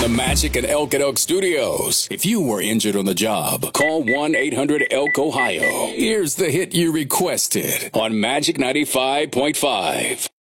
the Magic and Elk at Elk Studios. If you were injured on the job, call 1-800-ELK-OHIO. Here's the hit you requested on Magic 95.5.